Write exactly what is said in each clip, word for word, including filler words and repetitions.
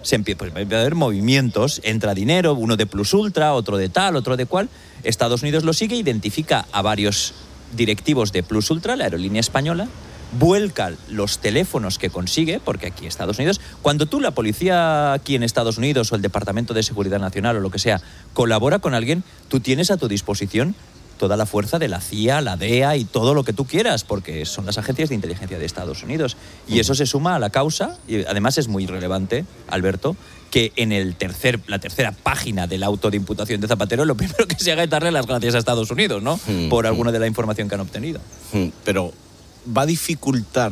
se empieza pues, a haber movimientos, entra dinero, uno de Plus Ultra, otro de tal, otro de cual. Estados Unidos lo sigue, identifica a varios directivos de Plus Ultra, la aerolínea española, vuelca los teléfonos que consigue, porque aquí Estados Unidos, cuando tú, la policía aquí en Estados Unidos o el Departamento de Seguridad Nacional o lo que sea, colabora con alguien, tú tienes a tu disposición toda la fuerza de la C I A, la D E A y todo lo que tú quieras, porque son las agencias de inteligencia de Estados Unidos. Y eso se suma a la causa, y además es muy relevante, Alberto, que en el tercer, la tercera página del auto de imputación de Zapatero, lo primero que se haga es darle las gracias a Estados Unidos, ¿no? Mm, Por alguna de la información que han obtenido. Mm, pero ¿va a dificultar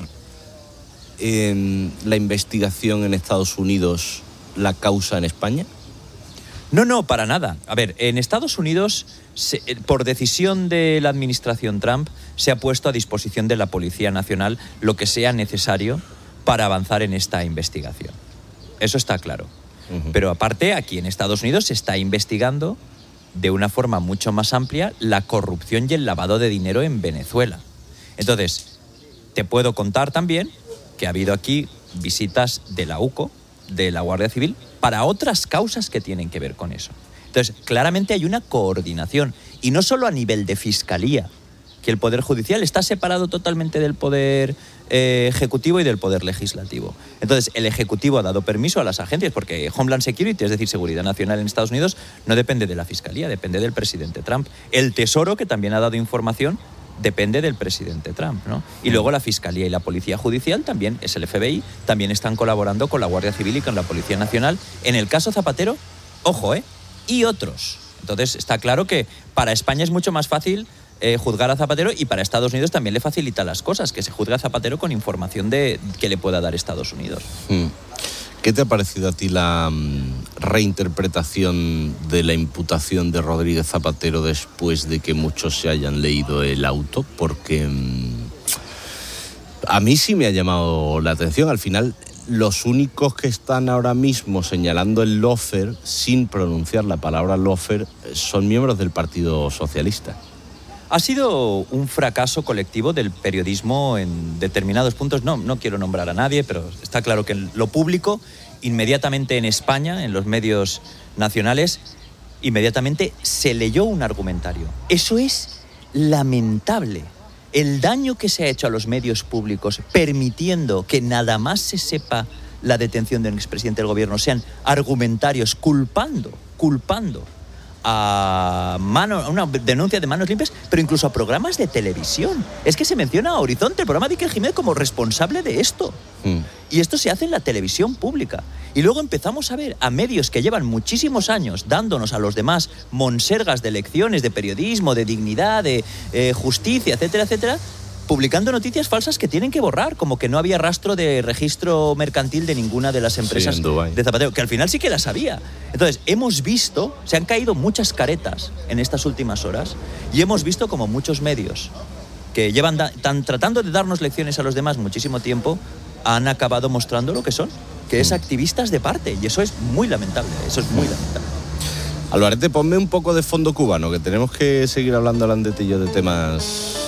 eh, la investigación en Estados Unidos la causa en España? No, no, para nada. A ver, en Estados Unidos, se, por decisión de la administración Trump, se ha puesto a disposición de la Policía Nacional lo que sea necesario para avanzar en esta investigación. Eso está claro. Uh-huh. Pero aparte, aquí en Estados Unidos se está investigando de una forma mucho más amplia la corrupción y el lavado de dinero en Venezuela. Entonces, te puedo contar también que ha habido aquí visitas de la U C O, de la Guardia Civil, para otras causas que tienen que ver con eso. Entonces, claramente hay una coordinación, y no solo a nivel de fiscalía, que el Poder Judicial está separado totalmente del Poder eh, Ejecutivo y del Poder Legislativo. Entonces, el Ejecutivo ha dado permiso a las agencias, porque Homeland Security, es decir, Seguridad Nacional en Estados Unidos, no depende de la Fiscalía, depende del presidente Trump. El Tesoro, que también ha dado información, depende del presidente Trump, ¿no? Y luego la Fiscalía y la Policía Judicial, también es el F B I, también están colaborando con la Guardia Civil y con la Policía Nacional. En el caso Zapatero, ojo, ¿eh? Y otros. Entonces, está claro que para España es mucho más fácil eh, juzgar a Zapatero, y para Estados Unidos también le facilita las cosas, que se juzgue a Zapatero con información de, que le pueda dar Estados Unidos. Hmm. ¿Qué te ha parecido a ti la um, reinterpretación de la imputación de Rodríguez Zapatero después de que muchos se hayan leído el auto? Porque um, a mí sí me ha llamado la atención. Al final, los únicos que están ahora mismo señalando el lawfare, sin pronunciar la palabra lawfare, son miembros del Partido Socialista. Ha sido un fracaso colectivo del periodismo en determinados puntos. No, no quiero nombrar a nadie, pero está claro que en lo público, inmediatamente en España, en los medios nacionales, inmediatamente se leyó un argumentario. Eso es lamentable. El daño que se ha hecho a los medios públicos permitiendo que nada más se sepa la detención del expresidente del gobierno sean argumentarios culpando, culpando a, mano, a una denuncia de manos limpias, pero incluso a programas de televisión. Es que se menciona a Horizonte, el programa de Iker Jiménez, como responsable de esto. Mm. Y esto se hace en la televisión pública. Y luego empezamos a ver a medios que llevan muchísimos años dándonos a los demás monsergas de lecciones de periodismo, de dignidad, de eh, justicia, etcétera, etcétera, publicando noticias falsas que tienen que borrar, como que no había rastro de registro mercantil de ninguna de las empresas sí, de Zapatero, que al final sí que las había. Entonces, hemos visto, se han caído muchas caretas en estas últimas horas, y hemos visto como muchos medios que llevan da, tan, tratando de darnos lecciones a los demás muchísimo tiempo, han acabado mostrando lo que son, que es activistas de parte, y eso es muy lamentable, eso es muy lamentable. Alvarete, ponme un poco de fondo cubano, que tenemos que seguir hablando, Landete y yo, de temas